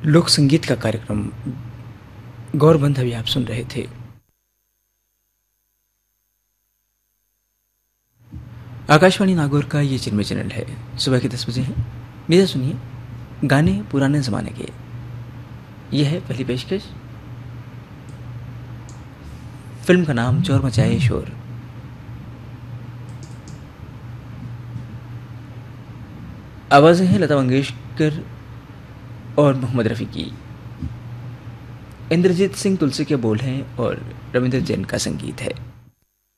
लोक संगीत का कार्यक्रम गौरबंध अभी आप सुन रहे थे। आकाशवाणी नागौर का ये चिन्मय चैनल है। सुबह के 10 बजे है। मेरा सुनिए गाने पुराने जमाने के। यह है पहली पेशकश। फिल्म का नाम चोर मचाए शोर। आवाजें हैं लता मंगेशकर और मोहम्मद रफ़ी की। इंद्रजीत सिंह तुलसी के बोल हैं और रविंद्र जैन का संगीत है।